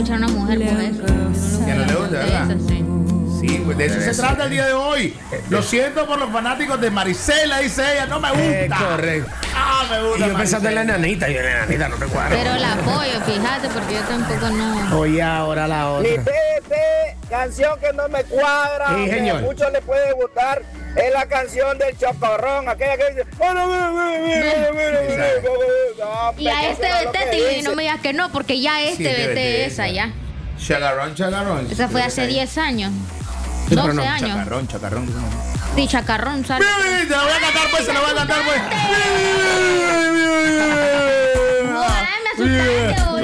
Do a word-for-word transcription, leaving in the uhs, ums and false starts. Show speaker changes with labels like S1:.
S1: a una mujer por eso.
S2: Que no le gusta, ¿verdad?
S1: Eso, sí.
S2: Sí, pues de eso se trata el día de hoy. Lo siento por los fanáticos de Marisela, dice ella, no me gusta.
S3: Eh, correcto.
S2: Ah, me gusta.
S3: Y yo pensando en la
S2: Marisela.
S3: enanita, y la enanita no te cuadra.
S1: Pero la apoyo, fíjate, porque yo tampoco no.
S3: Oye, ahora la
S4: Mi
S3: otra.
S4: Pepe, canción que no me cuadra,
S3: Sí,
S4: que a
S3: señor.
S4: muchos les puede gustar, es la canción del Chocorrón, aquella que dice, bueno, mira, mira, mira, mira, mira, mira.
S1: Y a este vete, y no me digas que no, porque ya este
S2: Sí,
S1: vete
S2: vete
S1: esa
S2: esa.
S1: ya.
S2: Chacarrón, chacarrón.
S1: Esa fue hace diez años.
S3: pero
S1: doce
S3: no,
S1: años.
S2: Chacarrón, chacarrón.
S1: Sí, chacarrón, sale.
S2: Mira, te la voy a cantar pues, se la voy a cantar pues.
S1: No, me asustaste,